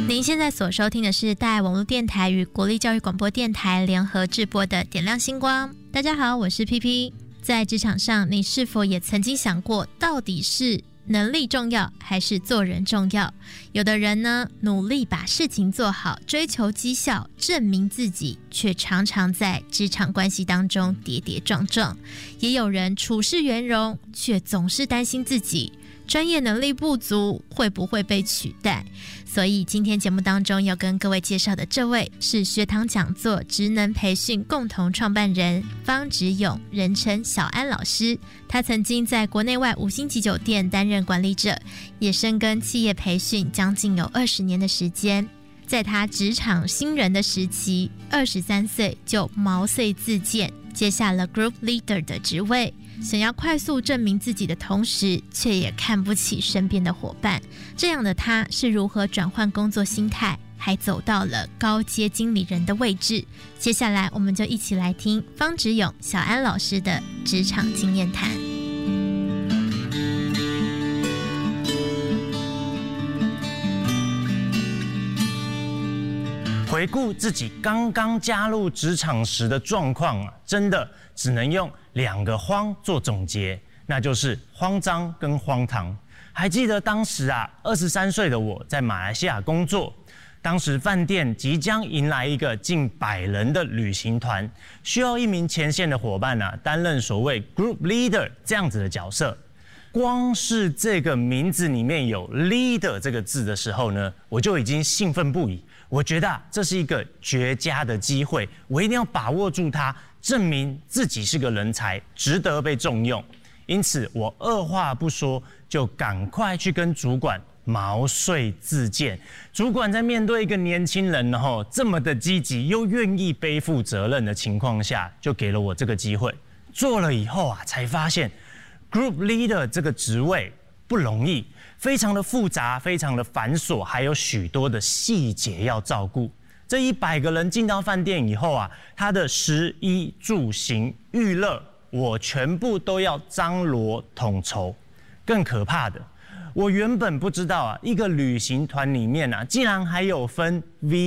您现在所收听的是大爱网络电台与国立教育广播电台联合制播的《点亮星光》。大家好，我是 PP。在职场上，你是否也曾经想过，到底是能力重要还是做人重要？有的人呢，努力把事情做好，追求绩效，证明自己，却常常在职场关系当中跌跌撞撞。也有人处事圆融，却总是担心自己专业能力不足，会不会被取代？所以今天节目当中要跟各位介绍的这位是学堂讲座职能培训共同创办人方植勇，人称小安老师。他曾经在国内外5星级酒店担任管理者，也深耕企业培训将近有20年的时间。在他职场新人的时期，23岁就毛遂自荐，接下了 Group Leader 的职位。想要快速证明自己的同时，却也看不起身边的伙伴。这样的他是如何转换工作心态，还走到了高阶经理人的位置？接下来我们就一起来听方植勇小安老师的职场经验谈。 回顾自己刚刚加入职场时的状况啊，真的只能用2个慌做总结，那就是慌张跟荒唐。还记得当时啊，23岁的我在马来西亚工作，当时饭店即将迎来一个近100人的旅行团，需要一名前线的伙伴啊，担任所谓 Group Leader 这样子的角色。光是这个名字里面有 Leader 这个字的时候呢，我就已经兴奋不已。我觉得这是一个绝佳的机会，我一定要把握住它，证明自己是个人才，值得被重用。因此，我二话不说，就赶快去跟主管毛遂自荐。主管在面对一个年轻人这么的积极又愿意背负责任的情况下，就给了我这个机会。做了以后啊，才发现 Group Leader 这个职位不容易，非常的复杂，非常的繁琐，还有许多的细节要照顾。这100个人进到饭店以后啊，他的食衣住行娱乐，我全部都要张罗统筹。更可怕的，我原本不知道啊，一个旅行团里面啊，竟然还有分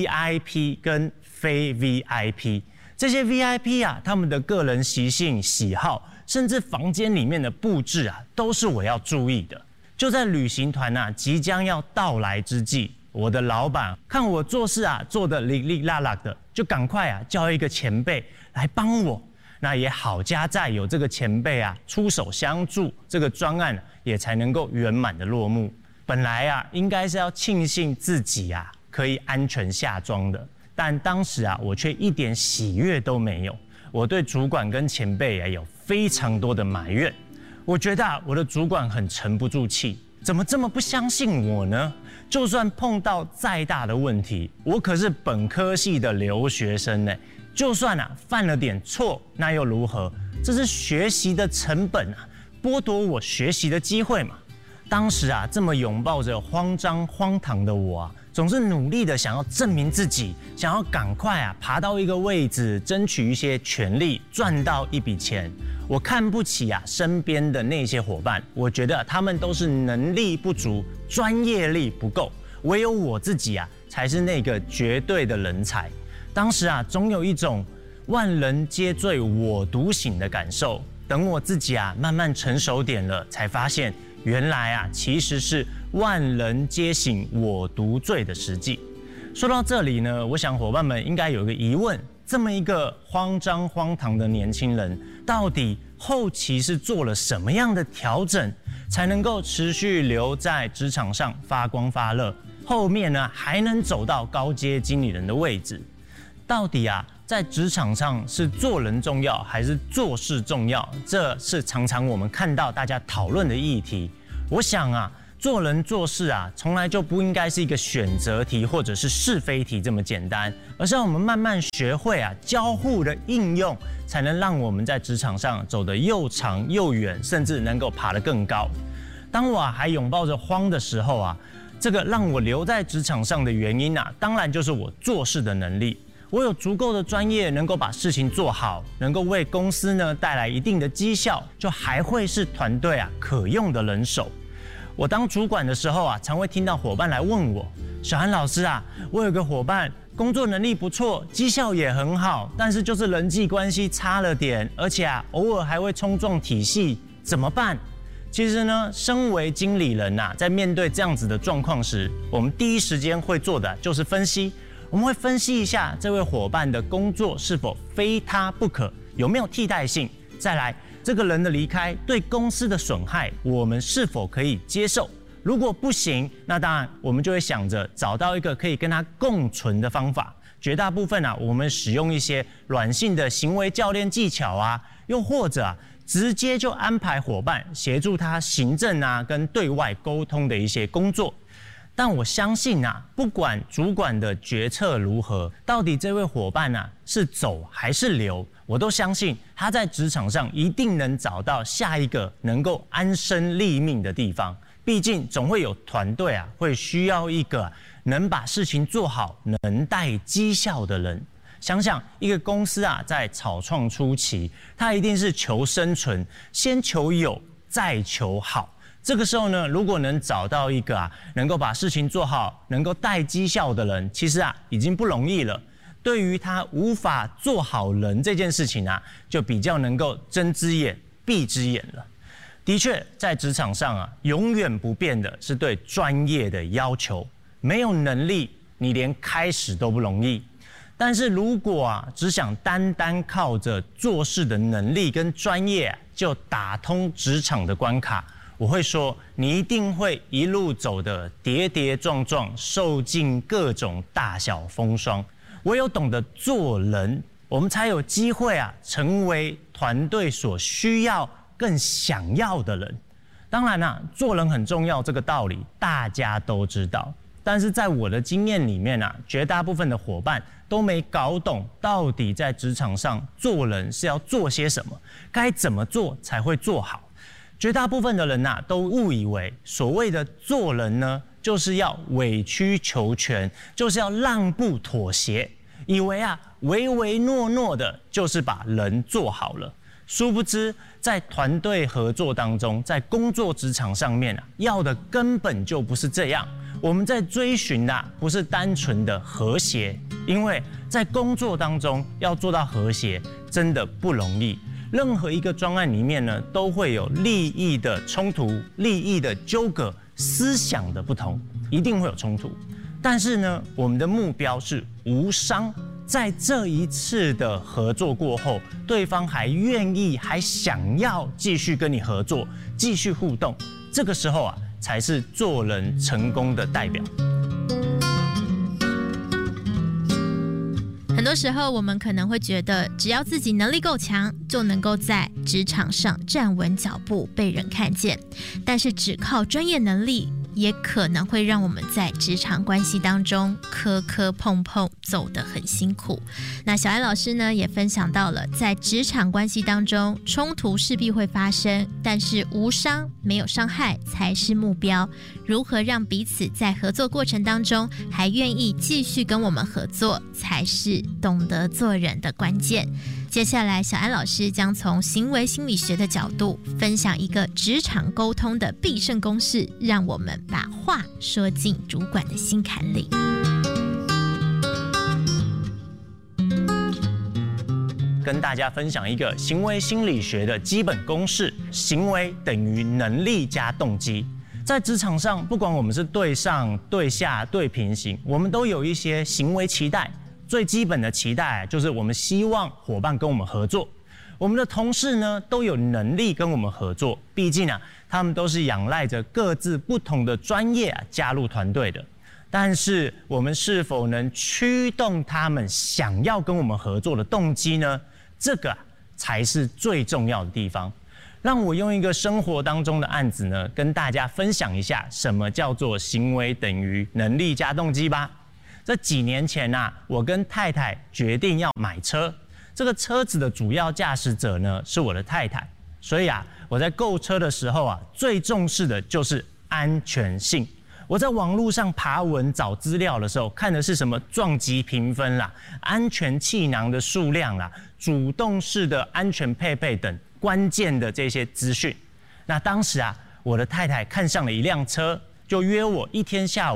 VIP 跟非 VIP。这些 VIP 啊，他们的个人习性、喜好，甚至房间里面的布置啊，都是我要注意的。就在旅行团啊即将要到来之际，我的老板看我做事啊做得哩哩啦啦的，就赶快啊叫一个前辈来帮我。那也好家在有这个前辈啊出手相助，这个专案也才能够圆满的落幕。本来啊应该是要庆幸自己啊可以安全下庄的，但当时啊我却一点喜悦都没有。我对主管跟前辈也有非常多的埋怨。我觉得我的主管很沉不住气，怎么这么不相信我呢？就算碰到再大的问题，我可是本科系的留学生呢。就算犯了点错，那又如何？这是学习的成本啊，剥夺我学习的机会嘛。当时啊，这么拥抱着慌张荒唐的我啊，总是努力的想要证明自己，想要赶快爬到一个位置，争取一些权利，赚到一笔钱。我看不起身边的那些伙伴，我觉得他们都是能力不足，专业力不够，唯有我自己才是那个绝对的人才。当时总有一种万人皆醉我独醒的感受。等我自己慢慢成熟点了，才发现原来其实是万人皆醒我独醉的实际。说到这里呢，我想伙伴们应该有个疑问：这么一个慌张荒唐的年轻人，到底后期是做了什么样的调整，才能够持续留在职场上发光发热？后面呢还能走到高阶经理人的位置？到底在职场上是做人重要还是做事重要？这是常常我们看到大家讨论的议题。我想做人做事从来就不应该是一个选择题或者是是非题这么简单，而是让我们慢慢学会交互的应用，才能让我们在职场上走得又长又远，甚至能够爬得更高。当我还拥抱着慌的时候这个让我留在职场上的原因当然就是我做事的能力。我有足够的专业，能够把事情做好，能够为公司呢带来一定的绩效，就还会是团队可用的人手。我当主管的时候常会听到伙伴来问我小安老师啊，我有个伙伴工作能力不错，绩效也很好，但是就是人际关系差了点，而且偶尔还会冲撞体系，怎么办？其实呢，身为经理人在面对这样子的状况时，我们第一时间会做的就是分析。我们会分析一下这位伙伴的工作是否非他不可，有没有替代性。再来，这个人的离开对公司的损害，我们是否可以接受？如果不行，那当然我们就会想着找到一个可以跟他共存的方法。绝大部分我们使用一些软性的行为教练技巧又或者直接就安排伙伴协助他行政跟对外沟通的一些工作。但我相信不管主管的决策如何，到底这位伙伴是走还是留，我都相信他在职场上一定能找到下一个能够安身立命的地方。毕竟总会有团队会需要一个能把事情做好、能带绩效的人。想想一个公司在草创初期，它一定是求生存，先求有，再求好。这个时候呢，如果能找到一个能够把事情做好、能够带绩效的人，其实已经不容易了。对于他无法做好人这件事情就比较能够睁只眼闭只眼了。的确，在职场上永远不变的是对专业的要求。没有能力，你连开始都不容易。但是如果只想单单靠着做事的能力跟专业就打通职场的关卡，我会说，你一定会一路走得跌跌撞撞，受尽各种大小风霜。唯有懂得做人，我们才有机会成为团队所需要、更想要的人。当然做人很重要，这个道理大家都知道。但是在我的经验里面绝大部分的伙伴都没搞懂，到底在职场上做人是要做些什么，该怎么做才会做好。绝大部分的人都误以为所谓的做人呢，就是要委曲求全，就是要让步妥协，以为唯唯诺诺的就是把人做好了。殊不知，在团队合作当中，在工作职场上面要的根本就不是这样。我们在追寻不是单纯的和谐，因为在工作当中要做到和谐真的不容易。任何一个专案里面呢，都会有利益的冲突、利益的纠葛、思想的不同，一定会有冲突。但是呢，我们的目标是无伤。在这一次的合作过后，对方还愿意、还想要继续跟你合作、继续互动，这个时候才是做人成功的代表。 很多时候，我们可能会觉得，只要自己能力够强，就能够在职场上站稳脚步，被人看见。但是，只靠专业能力，也可能会让我们在职场关系当中磕磕碰碰，走得很辛苦。那小安老师呢，也分享到了，在职场关系当中，冲突势必会发生，但是无伤、没有伤害才是目标。如何让彼此在合作过程当中还愿意继续跟我们合作，才是懂得做人的关键。接下来，小安老师将从行为心理学的角度分享一个职场沟通的必胜公式，让我们把话说进主管的心坎里。 跟大家分享一个行为心理学的基本公式：行为等于能力加动机。在职场上，不管我们是对上、对下、对平行，我们都有一些行为期待。最基本的期待就是我们希望伙伴跟我们合作，我们的同事呢都有能力跟我们合作，毕竟他们都是仰赖着各自不同的专业加入团队的。但是我们是否能驱动他们想要跟我们合作的动机呢？这个才是最重要的地方。让我用一个生活当中的案子呢，跟大家分享一下什么叫做行为等于能力加动机吧。这几年前我跟太太决定要买车，这个车子的主要驾驶者呢是我的太太，所以我在购车的时候最重视的就是安全性。我在网络上爬文找资料的时候，看的是什么撞击评分啦、安全气囊的数量啦、主动式的安全配备等关键的这些资讯。那当时我的太太看上了一辆车，就约我一天下午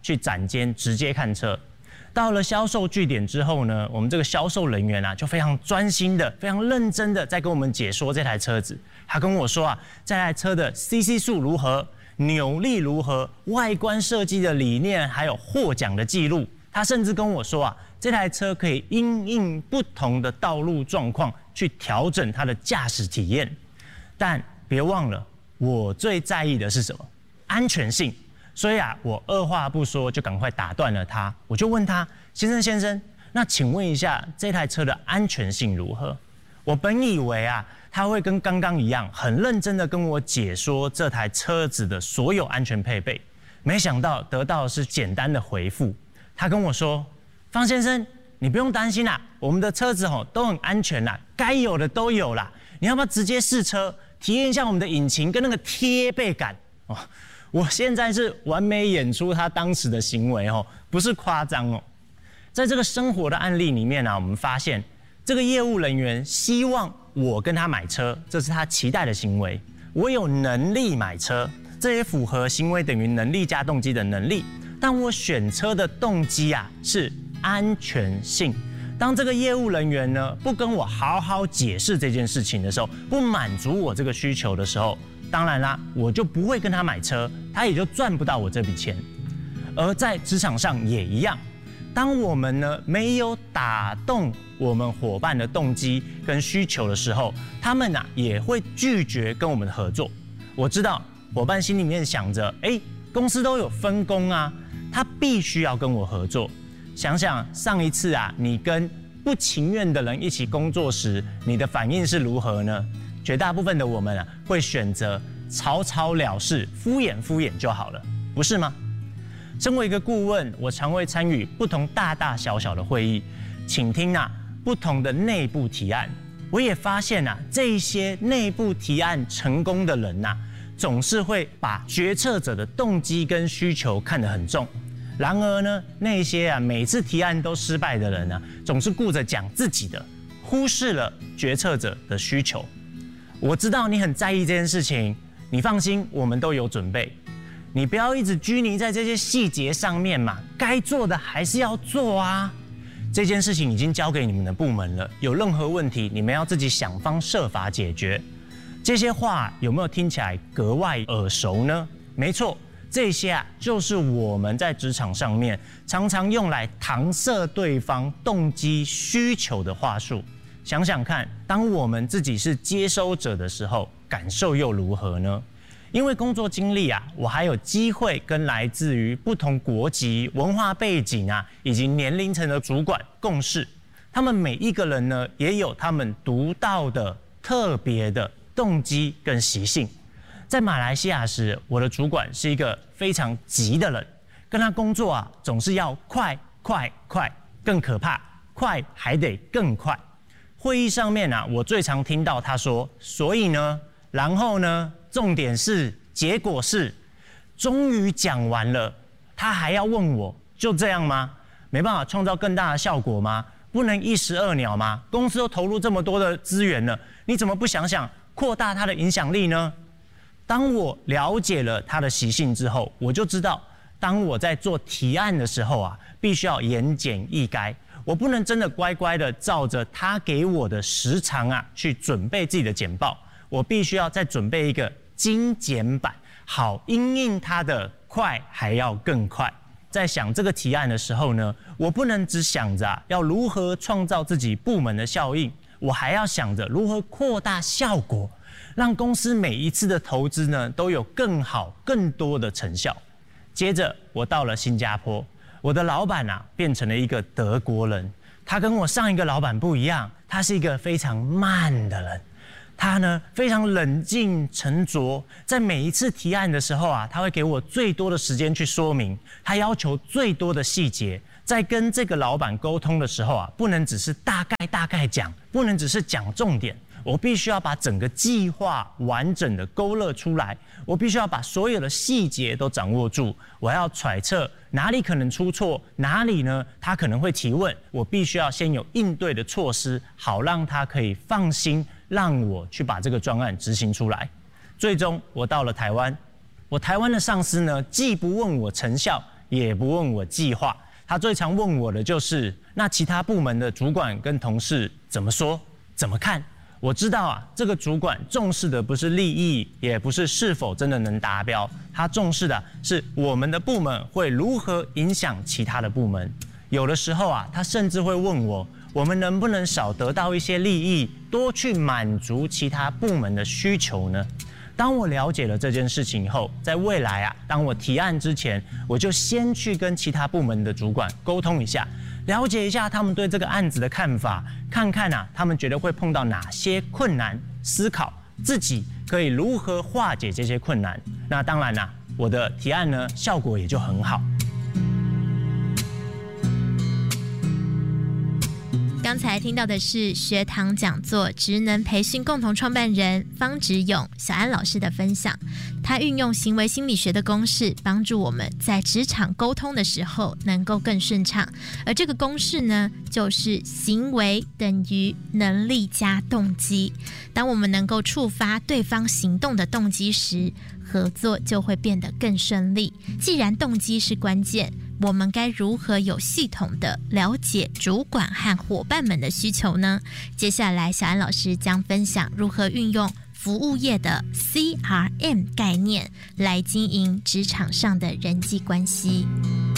去展间直接看车。到了销售据点之后呢，我们这个销售人员啊，就非常专心的、非常认真的在跟我们解说这台车子。他跟我说啊，这台车的 CC 数如何，扭力如何，外观设计的理念，还有获奖的记录。他甚至跟我说啊，这台车可以因应不同的道路状况去调整它的驾驶体验。但别忘了，我最在意的是什么？安全性。所以啊，我二话不说就赶快打断了他。我就问他：先生，那请问一下，这台车的安全性如何？我本以为啊，他会跟刚刚一样，很认真的跟我解说这台车子的所有安全配备。没想到得到的是简单的回复。他跟我说：方先生，你不用担心啦，我们的车子都很安全啦，该有的都有啦。你要不要直接试车，体验一下我们的引擎跟那个贴背感？我现在是完美演出他当时的行为不是夸张。在这个生活的案例里面我们发现这个业务人员希望我跟他买车，这是他期待的行为。我有能力买车，这也符合行为等于能力加动机的能力。但我选车的动机是安全性。当这个业务人员呢不跟我好好解释这件事情的时候，不满足我这个需求的时候，当然啦，我就不会跟他买车，他也就赚不到我这笔钱。而在职场上也一样，当我们呢没有打动我们伙伴的动机跟需求的时候，他们也会拒绝跟我们合作。我知道伙伴心里面想着，公司都有分工啊，他必须要跟我合作。想想上一次你跟不情愿的人一起工作时，你的反应是如何呢？绝大部分的我们会选择草草了事，敷衍就好了，不是吗？身为一个顾问，我常会参与不同大大小小的会议，倾听不同的内部提案。我也发现这些内部提案成功的人总是会把决策者的动机跟需求看得很重。然而呢，那些每次提案都失败的人总是顾着讲自己的，忽视了决策者的需求。我知道你很在意这件事情，你放心，我们都有准备。你不要一直拘泥在这些细节上面嘛，该做的还是要做啊。这件事情已经交给你们的部门了，有任何问题，你们要自己想方设法解决。这些话有没有听起来格外耳熟呢？没错，这些就是我们在职场上面常常用来搪塞对方动机需求的话术。想想看，当我们自己是接收者的时候，感受又如何呢？因为工作经历我还有机会跟来自于不同国籍、文化背景以及年龄层的主管共事。他们每一个人呢，也有他们独到的、特别的动机跟习性。在马来西亚时，我的主管是一个非常急的人，跟他工作总是要快，更可怕，快还得更快。会议上面我最常听到他说：所以呢，然后呢，重点是，结果是，终于讲完了，他还要问我，就这样吗？没办法创造更大的效果吗？不能一石二鸟吗？公司都投入这么多的资源了，你怎么不想想扩大他的影响力呢？当我了解了他的习性之后，我就知道，当我在做提案的时候必须要言简意赅。我不能真的乖乖的照着他给我的时长去准备自己的简报，我必须要再准备一个精简版，好因应他的快还要更快。在想这个提案的时候呢，我不能只想着要如何创造自己部门的效应，我还要想着如何扩大效果，让公司每一次的投资呢都有更好更多的成效。接着我到了新加坡，我的老板变成了一个德国人，他跟我上一个老板不一样，他是一个非常慢的人，他呢非常冷静沉着，在每一次提案的时候他会给我最多的时间去说明，他要求最多的细节。在跟这个老板沟通的时候不能只是大概讲，不能只是讲重点，我必须要把整个计划完整的勾勒出来，我必须要把所有的细节都掌握住，我要揣测哪里可能出错，哪里呢他可能会提问，我必须要先有应对的措施，好让他可以放心让我去把这个专案执行出来。最终我到了台湾，我台湾的上司呢既不问我成效， 也不问我计划，他最常问我的就是那其他部门的主管跟同事怎么说、怎么看。我知道啊，这个主管重视的不是利益，也不是是否真的能达标，他重视的是我们的部门会如何影响其他的部门。有的时候啊，他甚至会问我们能不能少得到一些利益，多去满足其他部门的需求呢？当我了解了这件事情以后，在未来啊，当我提案之前，我就先去跟其他部门的主管沟通一下，了解一下他们对这个案子的看法，看看啊，他们觉得会碰到哪些困难，思考自己可以如何化解这些困难。那当然啦，我的提案呢，效果也就很好。 刚才听到的是学堂讲座职能培训共同创办人方植勇小安老师的分享。他运用行为心理学的公式，帮助我们在职场沟通的时候能够更顺畅。而这个公式呢，就是行为等于能力加动机。当我们能够触发对方行动的动机时，合作就会变得更顺利。既然动机是关键，我们该如何有系统的了解主管和伙伴们的需求呢？接下来小安老师将分享如何运用服务业的 CRM 概念来经营职场上的人际关系。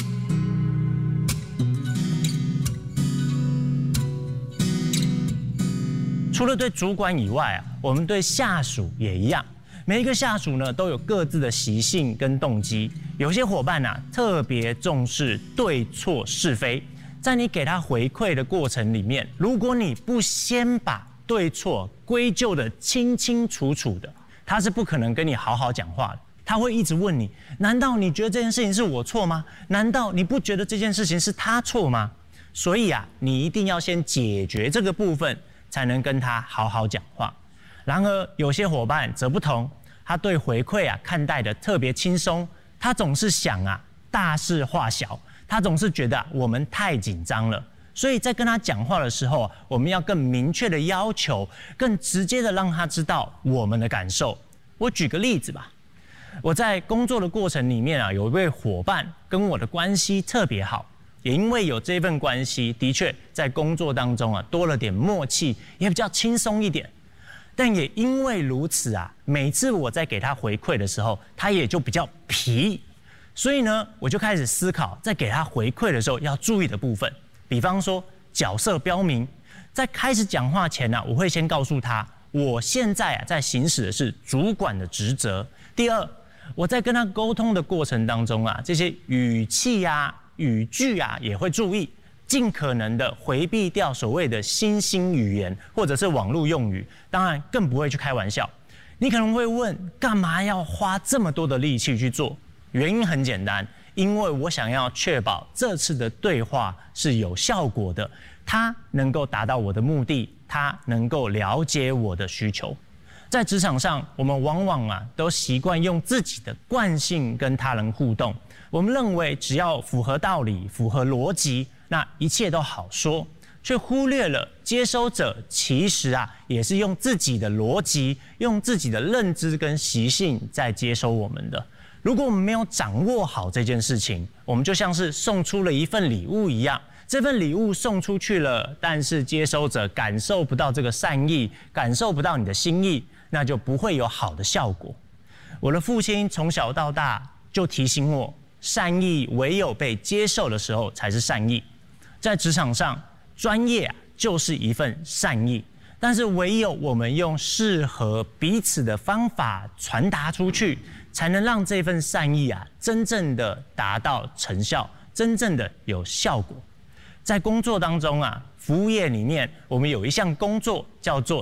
除了对主管以外啊，我们对下属也一样。每一个下属呢，都有各自的习性跟动机。有些伙伴啊，特别重视对错是非，在你给他回馈的过程里面，如果你不先把对错归咎的清清楚楚的，他是不可能跟你好好讲话的。他会一直问你：难道你觉得这件事情是我错吗？难道你不觉得这件事情是他错吗？所以啊，你一定要先解决这个部分，才能跟他好好讲话。然而，有些伙伴则不同。他对回馈啊看待的特别轻松，他总是想啊大事化小，他总是觉得我们太紧张了，所以在跟他讲话的时候，我们要更明确的要求，更直接的让他知道我们的感受。我举个例子吧，我在工作的过程里面啊，有一位伙伴跟我的关系特别好，也因为有这份关系，的确在工作当中啊多了点默契，也比较轻松一点。但也因为如此啊，每次我在给他回馈的时候，他也就比较皮。所以呢，我就开始思考，在给他回馈的时候要注意的部分。比方说角色标明，在开始讲话前啊，我会先告诉他，我现在啊在行使的是主管的职责。第二，我在跟他沟通的过程当中啊，这些语气啊、语句啊也会注意。尽可能的回避掉所谓的新兴语言或者是网络用语，当然更不会去开玩笑。你可能会问，干嘛要花这么多的力气去做？原因很简单，因为我想要确保这次的对话是有效果的，它能够达到我的目的，它能够了解我的需求。在职场上，我们往往啊都习惯用自己的惯性跟他人互动，我们认为只要符合道理、符合逻辑，那一切都好说，却忽略了接收者其实啊也是用自己的逻辑、用自己的认知跟习性在接收我们的。如果我们没有掌握好这件事情，我们就像是送出了一份礼物一样，这份礼物送出去了，但是接收者感受不到这个善意，感受不到你的心意，那就不会有好的效果。我的父亲从小到大就提醒我，善意唯有被接受的时候才是善意。在职场上，专业啊就是一份善意，但是唯有我们用适合彼此的方法传达出去，才能让这份善意啊真正的达到成效，真正的有效果。在工作当中啊，服务业里面，我们有一项工作叫做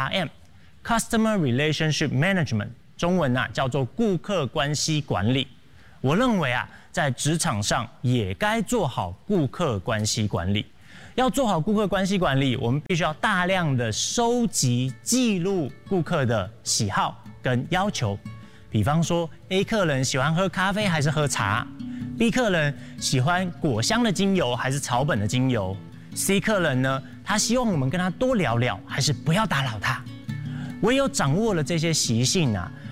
CRM。Customer Relationship Management， 中文啊叫做顾客关系管理。我认为啊，在职场上也该做好顾客关系管理。要做好顾客关系管理，我们必须要大量的收集、记录顾客的喜好跟要求。比方说 ，A 客人喜欢喝咖啡还是喝茶 ？B 客人喜欢果香的精油还是草本的精油 ？C 客人呢，他希望我们跟他多聊聊，还是不要打扰他？唯有掌握了这些习性啊，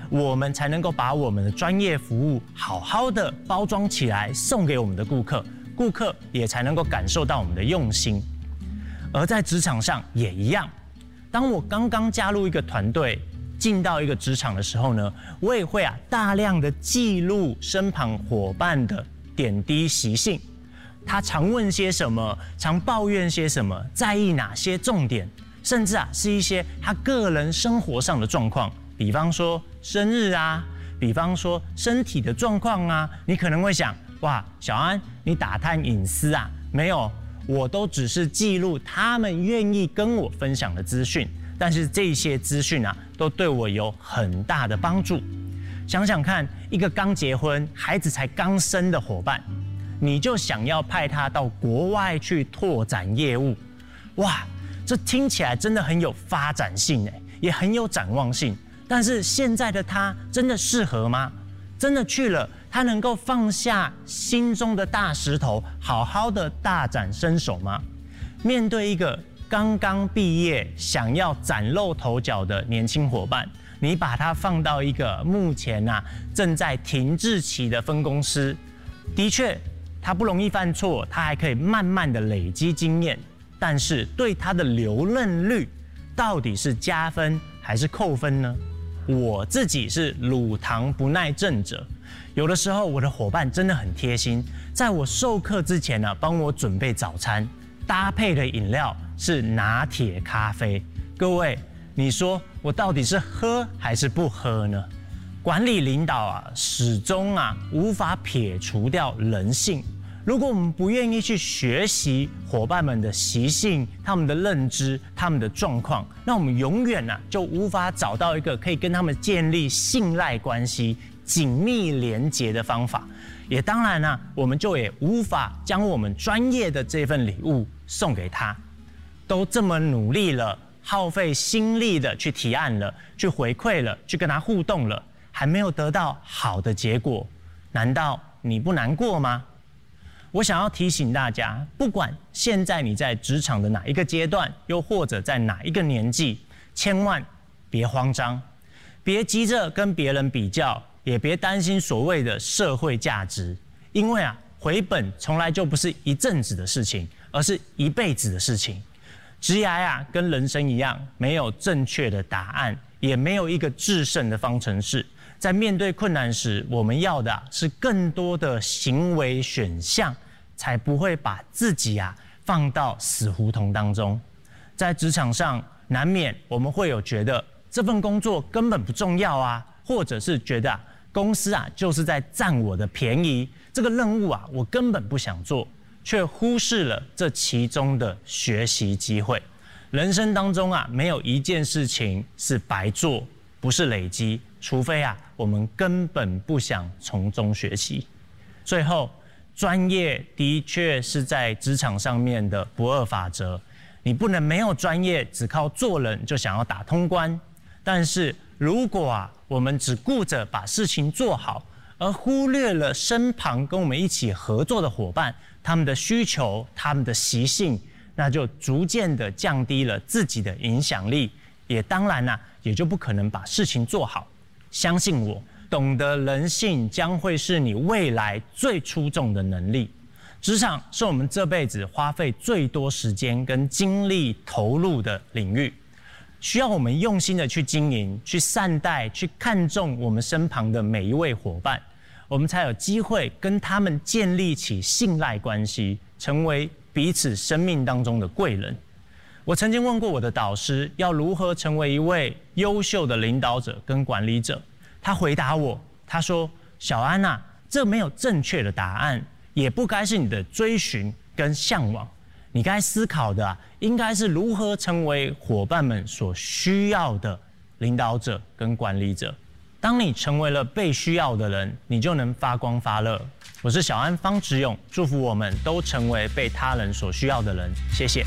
我们才能够把我们的专业服务好好的包装起来，送给我们的顾客，顾客也才能够感受到我们的用心。而在职场上也一样，当我刚刚加入一个团队，进到一个职场的时候呢，我也会大量的记录身旁伙伴的点滴习性，他常问些什么，常抱怨些什么，在意哪些重点，甚至是一些他个人生活上的状况，比方说生日啊，比方说身体的状况啊，你可能会想，哇，小安，你打探隐私啊？没有，我都只是记录他们愿意跟我分享的资讯，但是这些资讯都对我有很大的帮助。想想看，一个刚结婚、孩子才刚生的伙伴，你就想要派他到国外去拓展业务，哇，这听起来真的很有发展性也很有展望性。但是现在的他真的适合吗？真的去了，他能够放下心中的大石头，好好的大展身手吗？面对一个刚刚毕业、想要崭露头角的年轻伙伴，你把他放到一个目前正在停滞期的分公司，的确，他不容易犯错，他还可以慢慢的累积经验，但是对他的留任率到底是加分还是扣分呢？我自己是乳糖不耐症者，有的时候我的伙伴真的很贴心，在我授课之前帮我准备早餐，搭配的饮料是拿铁咖啡。各位，你说我到底是喝还是不喝呢？管理领导始终无法撇除掉人性。如果我们不愿意去学习伙伴们的习性、他们的认知、他们的状况，那我们永远就无法找到一个可以跟他们建立信赖关系、紧密连结的方法。也当然我们就也无法将我们专业的这份礼物送给他。都这么努力了，耗费心力的去提案了，去回馈了，去跟他互动了，还没有得到好的结果，难道你不难过吗？我想要提醒大家，不管现在你在职场的哪一个阶段，又或者在哪一个年纪，千万别慌张，别急着跟别人比较，也别担心所谓的社会价值，因为回本从来就不是一阵子的事情，而是一辈子的事情。职涯跟人生一样，没有正确的答案，也没有一个制胜的方程式。在面对困难时，我们要的是更多的行为选项，才不会把自己放到死胡同当中。在职场上，难免我们会有觉得这份工作根本不重要或者是觉得公司就是在占我的便宜，这个任务我根本不想做，却忽视了这其中的学习机会。人生当中没有一件事情是白做，不是累积，除非我们根本不想从中学习。最后，专业的确是在职场上面的不二法则，你不能没有专业，只靠做人就想要打通关。但是如果我们只顾着把事情做好，而忽略了身旁跟我们一起合作的伙伴，他们的需求、他们的习性，那就逐渐的降低了自己的影响力，也当然也就不可能把事情做好。相信我，懂得人性将会是你未来最出众的能力。职场是我们这辈子花费最多时间跟精力投入的领域，需要我们用心的去经营、去善待、去看重我们身旁的每一位伙伴，我们才有机会跟他们建立起信赖关系，成为彼此生命当中的贵人。我曾经问过我的导师，要如何成为一位优秀的领导者跟管理者，他回答我，他说：小安这没有正确的答案，也不该是你的追寻跟向往，你该思考的应该是如何成为伙伴们所需要的领导者跟管理者。当你成为了被需要的人，你就能发光发热。我是小安方直勇，祝福我们都成为被他人所需要的人。谢谢。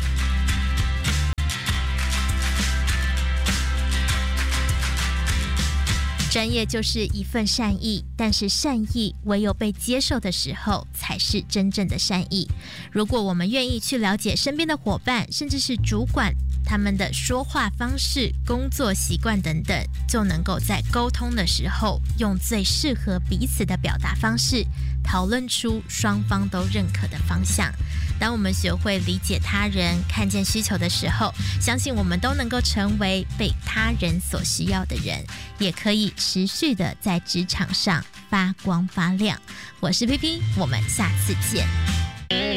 专业就是一份善意，但是善意唯有被接受的时候，才是真正的善意。如果我们愿意去了解身边的伙伴，甚至是主管， 他们的说话方式、工作习惯等等，就能够在沟通的时候用最适合彼此的表达方式，讨论出双方都认可的方向。当我们学会理解他人、看见需求的时候，相信我们都能够成为被他人所需要的人，也可以持续的在职场上发光发亮。我是 PP， 我们下次见。